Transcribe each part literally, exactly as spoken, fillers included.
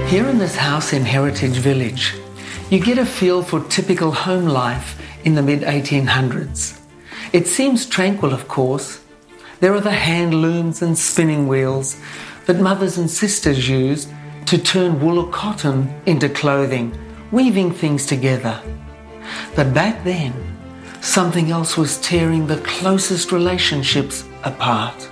Here in this house in Heritage Village, you get a feel for typical home life in the mid eighteen hundreds. It seems tranquil, of course. There are the hand looms and spinning wheels that mothers and sisters used to turn wool or cotton into clothing, weaving things together. But back then, something else was tearing the closest relationships apart.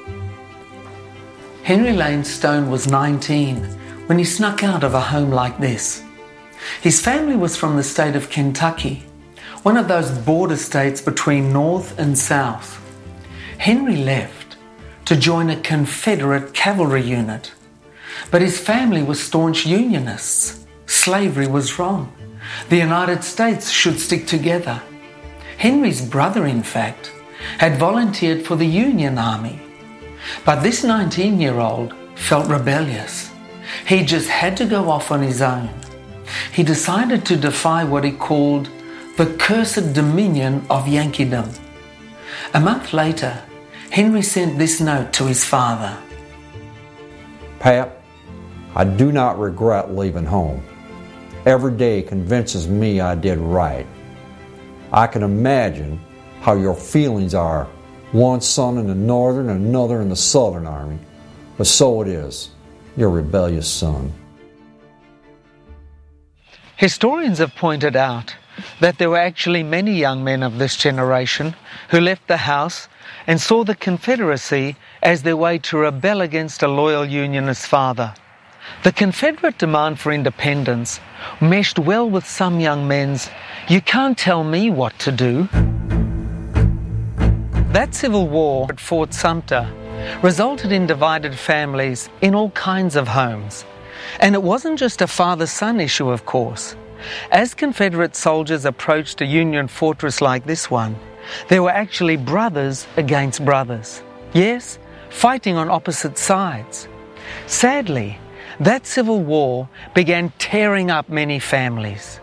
Henry Lane Stone was nineteen when he snuck out of a home like this. His family was from the state of Kentucky, one of those border states between North and South. Henry left to join a Confederate cavalry unit, but his family was staunch Unionists. Slavery was wrong. The United States should stick together. Henry's brother, in fact, had volunteered for the Union Army. But this nineteen-year-old felt rebellious. He just had to go off on his own. He decided to defy what he called the cursed dominion of Yankeedom. A month later, Henry sent this note to his father. Pat, I do not regret leaving home. Every day convinces me I did right. I can imagine how your feelings are, one son in the Northern and another in the Southern Army. But so it is, your rebellious son. Historians have pointed out that there were actually many young men of this generation who left the house and saw the Confederacy as their way to rebel against a loyal Unionist father. The Confederate demand for independence meshed well with some young men's "you can't tell me what to do." That Civil War at Fort Sumter resulted in divided families in all kinds of homes. And it wasn't just a father-son issue, of course. As Confederate soldiers approached a Union fortress like this one, there were actually brothers against brothers. Yes, fighting on opposite sides. Sadly, that Civil War began tearing up many families.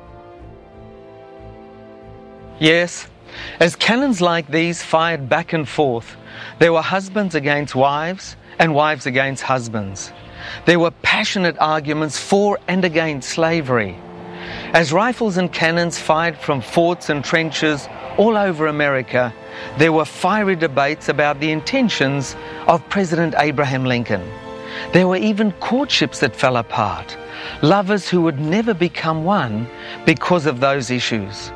Yes, as cannons like these fired back and forth, there were husbands against wives and wives against husbands. There were passionate arguments for and against slavery. As rifles and cannons fired from forts and trenches all over America, there were fiery debates about the intentions of President Abraham Lincoln. There were even courtships that fell apart, lovers who would never become one because of those issues.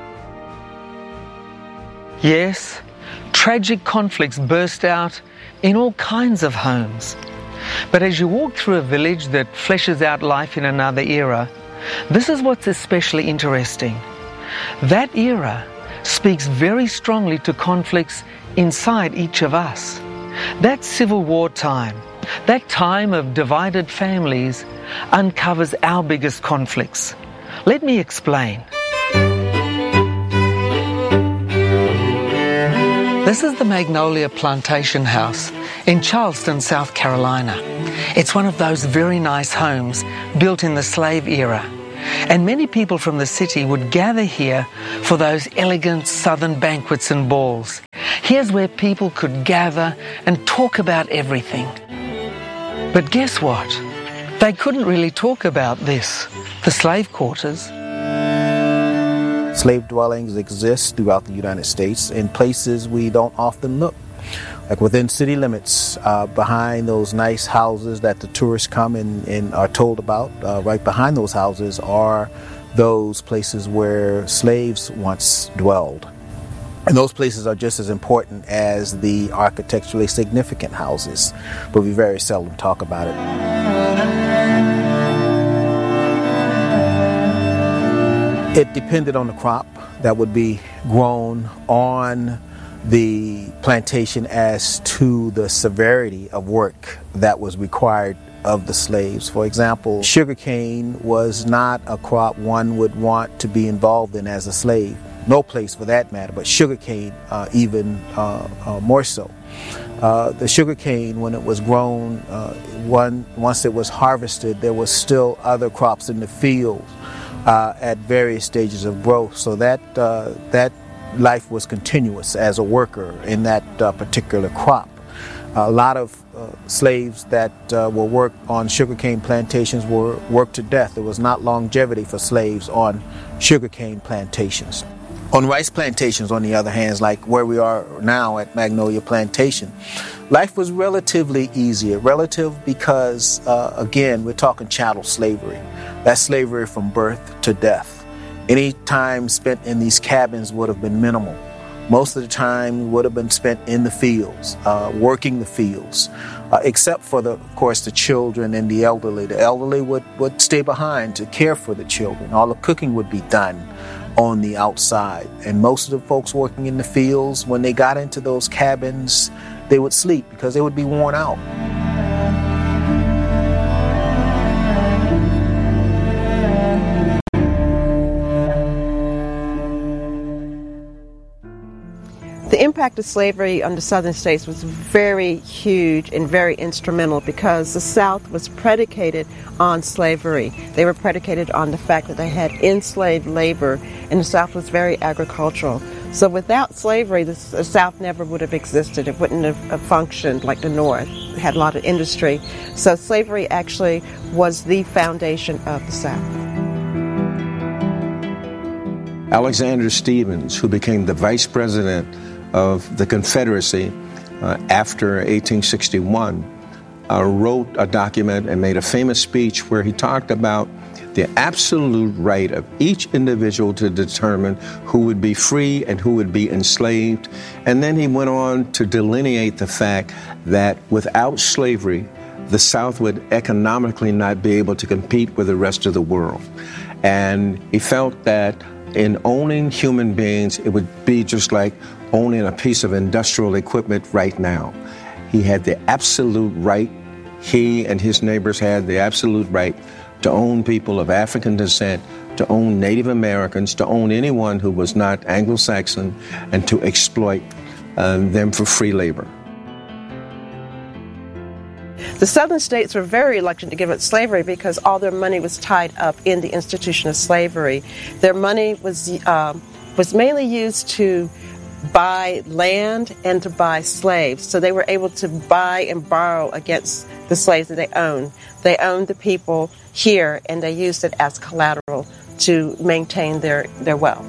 Yes, tragic conflicts burst out in all kinds of homes. But as you walk through a village that fleshes out life in another era, this is what's especially interesting. That era speaks very strongly to conflicts inside each of us. That Civil War time, that time of divided families, uncovers our biggest conflicts. Let me explain. This is the Magnolia Plantation House in Charleston, South Carolina. It's one of those very nice homes built in the slave era. And many people from the city would gather here for those elegant southern banquets and balls. Here's where people could gather and talk about everything. But guess what? They couldn't really talk about this, the slave quarters. Slave dwellings exist throughout the United States in places we don't often look. Like within city limits, uh, behind those nice houses that the tourists come and, and are told about, uh, right behind those houses are those places where slaves once dwelled. And those places are just as important as the architecturally significant houses, but we very seldom talk about it. It depended on the crop that would be grown on the plantation as to the severity of work that was required of the slaves. For example, sugarcane was not a crop one would want to be involved in as a slave. No place for that matter, but sugarcane uh, even uh, uh, more so. Uh, the sugarcane, when it was grown, uh, one, once it was harvested, there was still other crops in the field uh, at various stages of growth. So that uh, that life was continuous as a worker in that uh, particular crop. A lot of uh, slaves that uh, were worked on sugarcane plantations were worked to death. There was not longevity for slaves on sugarcane plantations. On rice plantations, on the other hand, like where we are now at Magnolia Plantation, life was relatively easier. Relative because, uh, again, we're talking chattel slavery. That's slavery from birth to death. Any time spent in these cabins would have been minimal. Most of the time would have been spent in the fields, uh, working the fields, uh, except for, the, of course, the children and the elderly. The elderly would, would stay behind to care for the children. All the cooking would be done on the outside. And most of the folks working in the fields, when they got into those cabins, they would sleep because they would be worn out. The impact of slavery on the southern states was very huge and very instrumental because the South was predicated on slavery. They were predicated on the fact that they had enslaved labor, and the South was very agricultural. So without slavery, the South never would have existed. It wouldn't have functioned like the North. It had a lot of industry. So slavery actually was the foundation of the South. Alexander Stephens, who became the vice president of the Confederacy uh, after eighteen sixty-one, uh, wrote a document and made a famous speech where he talked about the absolute right of each individual to determine who would be free and who would be enslaved. And then he went on to delineate the fact that without slavery, the South would economically not be able to compete with the rest of the world. And he felt that in owning human beings, it would be just like owning a piece of industrial equipment right now. He had the absolute right, he and his neighbors had the absolute right to own people of African descent, to own Native Americans, to own anyone who was not Anglo-Saxon, and to exploit uh, them for free labor. The southern states were very reluctant to give up slavery because all their money was tied up in the institution of slavery. Their money was uh, was mainly used to buy land and to buy slaves. So they were able to buy and borrow against the slaves that they owned. They owned the people here, and they used it as collateral to maintain their, their wealth.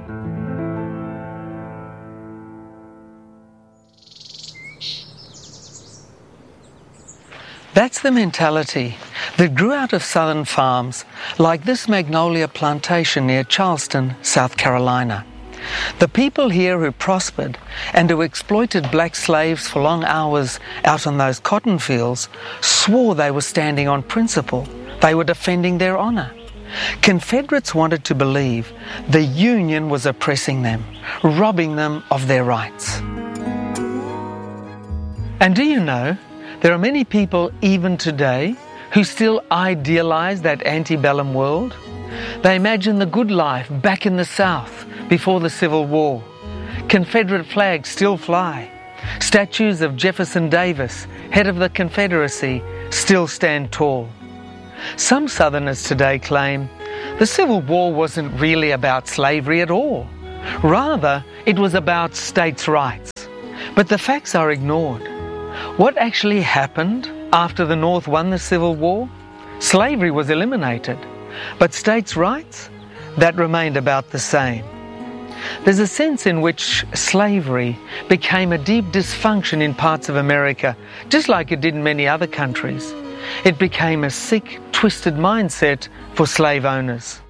That's the mentality that grew out of southern farms like this Magnolia Plantation near Charleston, South Carolina. The people here who prospered and who exploited black slaves for long hours out on those cotton fields swore they were standing on principle. They were defending their honor. Confederates wanted to believe the Union was oppressing them, robbing them of their rights. And do you know, there are many people even today who still idealize that antebellum world. They imagine the good life back in the South before the Civil War. Confederate flags still fly. Statues of Jefferson Davis, head of the Confederacy, still stand tall. Some Southerners today claim the Civil War wasn't really about slavery at all. Rather, it was about states' rights. But the facts are ignored. What actually happened after the North won the Civil War? Slavery was eliminated, but states' rights, that remained about the same. There's a sense in which slavery became a deep dysfunction in parts of America, just like it did in many other countries. It became a sick, twisted mindset for slave owners.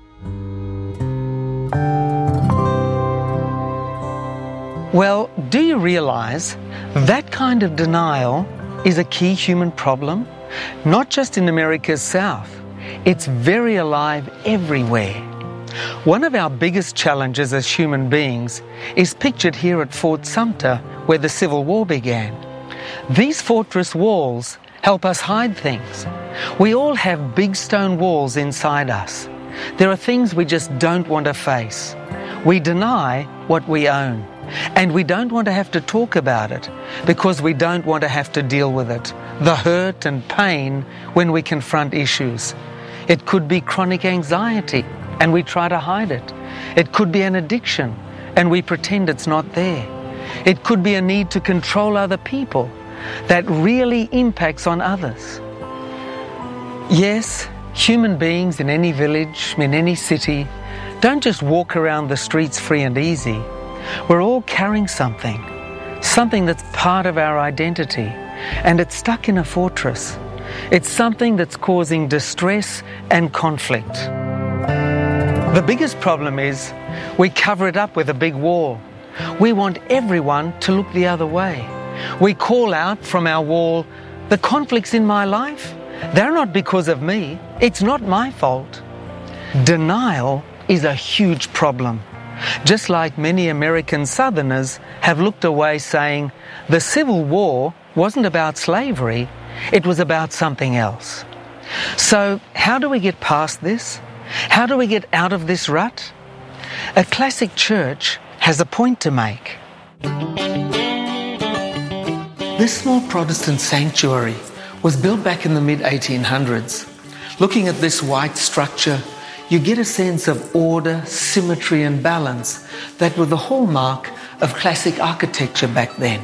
Well, do you realize that kind of denial is a key human problem? Not just in America's South. It's very alive everywhere. One of our biggest challenges as human beings is pictured here at Fort Sumter, where the Civil War began. These fortress walls help us hide things. We all have big stone walls inside us. There are things we just don't want to face. We deny what we own. And we don't want to have to talk about it because we don't want to have to deal with it, the hurt and pain when we confront issues. It could be chronic anxiety, and we try to hide it. It could be an addiction, and we pretend it's not there. It could be a need to control other people, that really impacts on others. Yes, human beings in any village, in any city, don't just walk around the streets free and easy. We're all carrying something, something that's part of our identity, and it's stuck in a fortress. It's something that's causing distress and conflict. The biggest problem is we cover it up with a big wall. We want everyone to look the other way. We call out from our wall, the conflicts in my life, they're not because of me. It's not my fault. Denial is a huge problem. Just like many American Southerners have looked away saying, the Civil War wasn't about slavery, it was about something else. So how do we get past this? How do we get out of this rut? A classic church has a point to make. This small Protestant sanctuary was built back in the mid eighteen hundreds. Looking at this white structure, you get a sense of order, symmetry and balance that were the hallmark of classic architecture back then.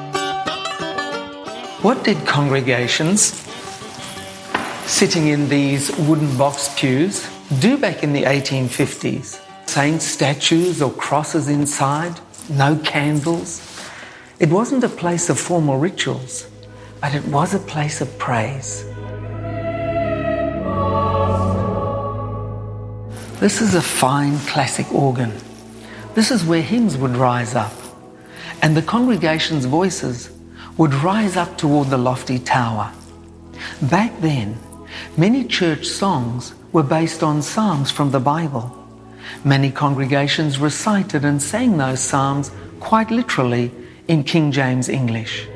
What did congregations sitting in these wooden box pews do back in the eighteen fifties? Saint statues or crosses inside, no candles. It wasn't a place of formal rituals, but it was a place of praise. This is a fine classic organ. This is where hymns would rise up, and the congregation's voices would rise up toward the lofty tower. Back then, many church songs were based on psalms from the Bible. Many congregations recited and sang those psalms quite literally in King James English.